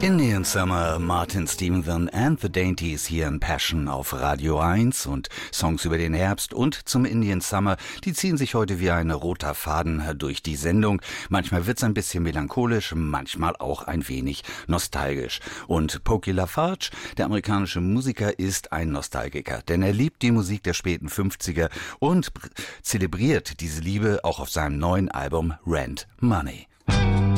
Indian Summer, Martin Stevenson and the Dainties hier in Passion auf Radio 1 und Songs über den Herbst und zum Indian Summer, die ziehen sich heute wie ein roter Faden durch die Sendung. Manchmal wird's ein bisschen melancholisch, manchmal auch ein wenig nostalgisch. Und Pokey LaFarge, der amerikanische Musiker, ist ein Nostalgiker, denn er liebt die Musik der späten 50er und zelebriert diese Liebe auch auf seinem neuen Album Rent Money.